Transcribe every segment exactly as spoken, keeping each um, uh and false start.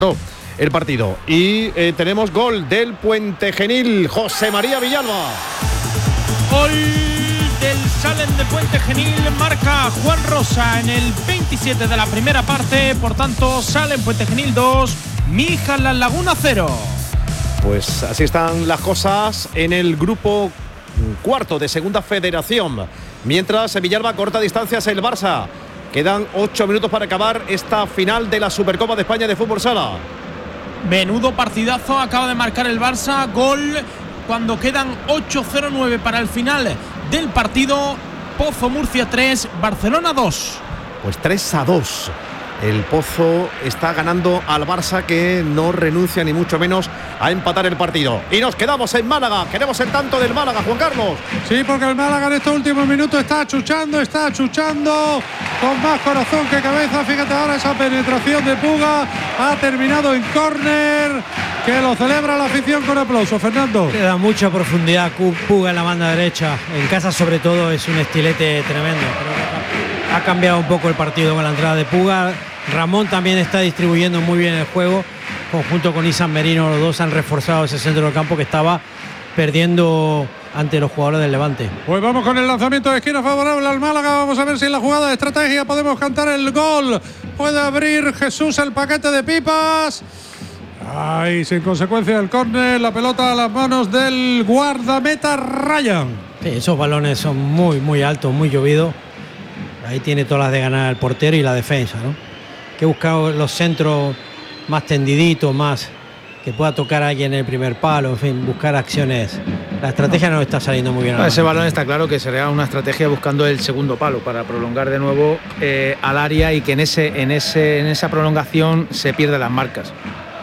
el partido. Y eh, tenemos gol del Puente Genil, José María Villalba. Gol del Salem de Puente Genil, marca Juan Rosa en el veintisiete de la primera parte. Por tanto, Salem Puente Genil dos, Mijas La Laguna cero. Pues así están las cosas en el grupo cuarto de Segunda Federación. Mientras en Villalba corta distancias el Barça. Quedan ocho minutos para acabar esta final de la Supercopa de España de Fútbol Sala. Menudo partidazo acaba de marcar el Barça. Gol cuando quedan ocho cero nueve para el final del partido. Pozo Murcia tres, Barcelona dos. Pues tres a dos. El Pozo está ganando al Barça, que no renuncia ni mucho menos a empatar el partido. Y nos quedamos en Málaga. Queremos el tanto del Málaga, Juan Carlos. Sí, porque el Málaga en estos últimos minutos está achuchando, está achuchando con más corazón que cabeza. Fíjate ahora esa penetración de Puga. Ha terminado en córner, que lo celebra la afición con aplauso. Fernando. Le da mucha profundidad Puga en la banda derecha. En casa sobre todo es un estilete tremendo. Creo que ha cambiado un poco el partido con la entrada de Puga. Ramón también está distribuyendo muy bien el juego, conjunto con Isan Merino. Los dos han reforzado ese centro del campo que estaba perdiendo ante los jugadores del Levante. Pues vamos con el lanzamiento de esquina favorable al Málaga. Vamos a ver si en la jugada de estrategia podemos cantar el gol. Puede abrir Jesús el paquete de pipas. Ay, sin consecuencia el córner, la pelota a las manos del guardameta Ryan. Sí, esos balones son muy, muy altos, muy llovidos. Ahí tiene todas las de ganar el portero y la defensa, ¿no? Que busca los centros más tendiditos, más que pueda tocar a alguien en el primer palo, en fin, buscar acciones. La estrategia no está saliendo muy bien. No, ese balón está claro que sería una estrategia buscando el segundo palo para prolongar de nuevo eh, al área y que en ese, en ese, en esa prolongación se pierdan las marcas.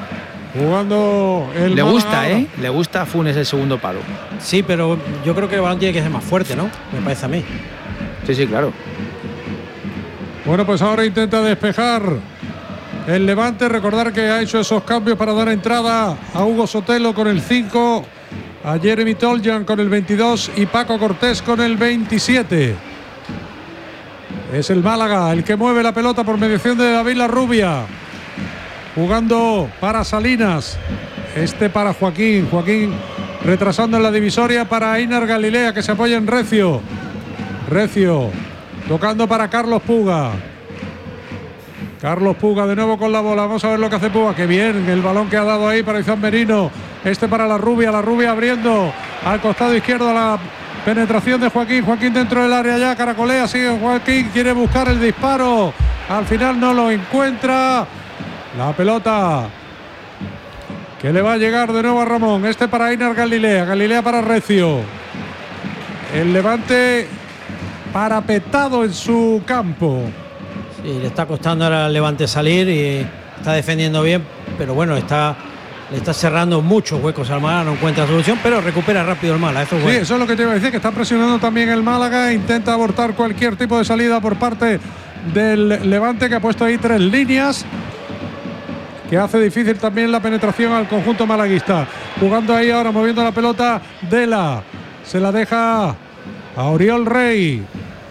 Jugando el Le Málaga. gusta, ¿eh? Le gusta a Funes el segundo palo. Sí, pero yo creo que el balón tiene que ser más fuerte, ¿no? Me parece a mí. Sí, sí, claro. Bueno, pues ahora intenta despejar el Levante. Recordar que ha hecho esos cambios para dar entrada a Hugo Sotelo con el cinco, a Jeremy Toljan con el veintidós y Paco Cortés con el veintisiete. Es el Málaga el que mueve la pelota por mediación de David Larrubia. Jugando para Salinas. Este para Joaquín. Joaquín retrasando en la divisoria para Einar Galilea, que se apoya en Recio. Recio tocando para Carlos Puga. Carlos Puga de nuevo con la bola. Vamos a ver lo que hace Puga. Qué bien el balón que ha dado ahí para Izan Merino. Este para la Rubia. La Rubia abriendo al costado izquierdo la penetración de Joaquín. Joaquín dentro del área ya. Caracolea. Sigue Joaquín. Quiere buscar el disparo. Al final no lo encuentra. La pelota que le va a llegar de nuevo a Ramón. Este para Einar Galilea. Galilea para Recio. El Levante parapetado en su campo. Sí, le está costando ahora al Levante salir y está defendiendo bien, pero bueno, está le está cerrando muchos huecos al Málaga, no encuentra solución, pero recupera rápido el Málaga. Eso es bueno. Sí, eso es lo que te iba a decir, que está presionando también el Málaga, intenta abortar cualquier tipo de salida por parte del Levante, que ha puesto ahí tres líneas, que hace difícil también la penetración al conjunto malaguista. Jugando ahí ahora, moviendo la pelota, Dela, se la deja a Oriol Rey.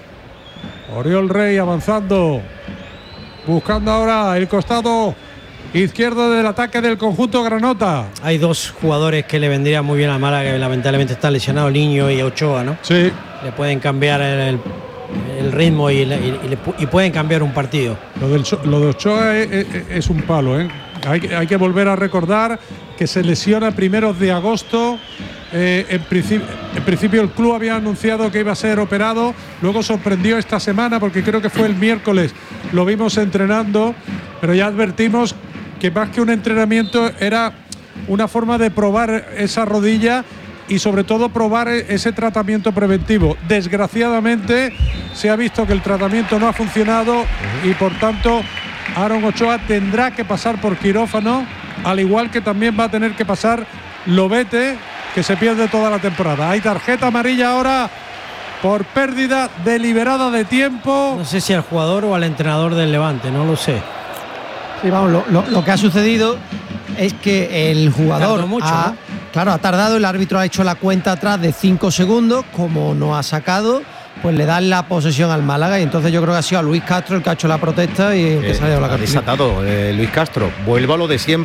Oriol Rey avanzando, buscando ahora el costado izquierdo del ataque del conjunto granota. Hay dos jugadores que le vendrían muy bien al Málaga, que lamentablemente están lesionados, Niño y Ochoa, ¿no? Sí. Le pueden cambiar el, el, el ritmo y, y, y, y pueden cambiar un partido. Lo, del, lo de Ochoa es, es, es un palo, ¿eh? Hay, hay que volver a recordar que se lesiona primeros de agosto. Eh, en, principio, en principio el club había anunciado que iba a ser operado, luego sorprendió esta semana porque creo que fue el miércoles, lo vimos entrenando, pero ya advertimos que más que un entrenamiento era una forma de probar esa rodilla y sobre todo probar ese tratamiento preventivo. Desgraciadamente se ha visto que el tratamiento no ha funcionado y por tanto Aaron Ochoa tendrá que pasar por quirófano, al igual que también va a tener que pasar Lobete, que se pierde toda la temporada. Hay tarjeta amarilla ahora por pérdida deliberada de tiempo. No sé si al jugador o al entrenador del Levante, no lo sé. Sí, vamos, lo, lo, lo que ha sucedido es que el jugador mucho, ha, ¿no? claro, ha tardado, el árbitro ha hecho la cuenta atrás de cinco segundos, como no ha sacado, pues le dan la posesión al Málaga y entonces yo creo que ha sido a Luis Castro el que ha hecho la protesta y el que eh, se ha dado la ha cartulina. desatado eh, Luis Castro. Vuelva a lo de siempre.